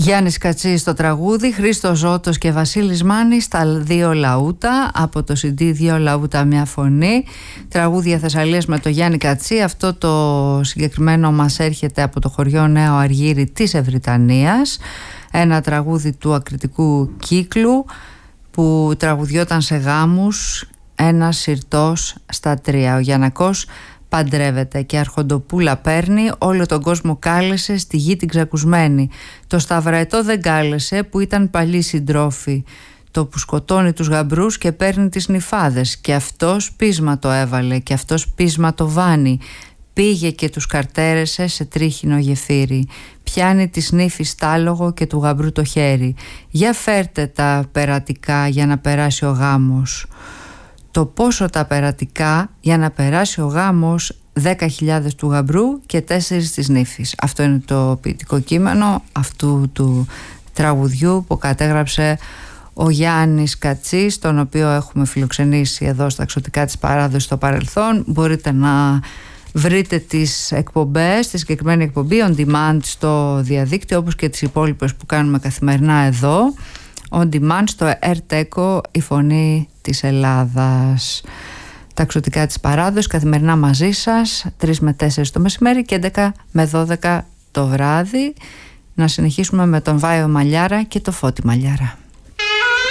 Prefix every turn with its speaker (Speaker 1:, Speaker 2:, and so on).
Speaker 1: Γιάννης Κατσής στο τραγούδι, Χρήστος Ζώτος και Βασίλης Μάνης στα δύο λαούτα, από το CD δύο λαούτα μια φωνή, τραγούδια Θεσσαλίας με το Γιάννη Κατσή. Αυτό το συγκεκριμένο μας έρχεται από το χωριό Νέο Αργύρι της Ευρυτανίας, ένα τραγούδι του ακριτικού κύκλου που τραγουδιόταν σε γάμους, ένας συρτός στα τρία. Ο Γιαννακός παντρεύεται και αρχοντοπούλα παίρνει, όλο τον κόσμο κάλεσε στη γη την ξακουσμένη. Το σταυραετό δεν κάλεσε που ήταν παλιοί συντρόφοι. Το που σκοτώνει τους γαμπρούς και παίρνει τις νυφάδες. Και αυτός πείσμα το έβαλε και αυτός πείσμα το βάνει. Πήγε και τους καρτέρεσε σε τρίχινο γεφύρι. Πιάνει της νύφης τάλογο και του γαμπρού το χέρι. Για φέρτε τα περατικά για να περάσει ο γάμος. Το πόσο τα περατικά για να περάσει ο γάμος, 10.000 του γαμπρού και 4 της νύφης. Αυτό είναι το ποιητικό κείμενο αυτού του τραγουδιού που κατέγραψε ο Γιάννης Κατσής, τον οποίο έχουμε φιλοξενήσει εδώ στα Εξωτικά της Παράδοσης στο παρελθόν. Μπορείτε να βρείτε τις εκπομπές, τη συγκεκριμένη εκπομπή on demand στο διαδίκτυο, όπως και τις υπόλοιπες που κάνουμε καθημερινά εδώ on demand στο ΕΡΤ-ΕΚΟ, η φωνή της Ελλάδας. Τα Εξωτικά της Παράδοσης καθημερινά μαζί σας, 3 με 4 το μεσημέρι και 11 με 12 το βράδυ. Να συνεχίσουμε με τον Βάιο Μαλιάρα και το Φώτη Μαλιάρα.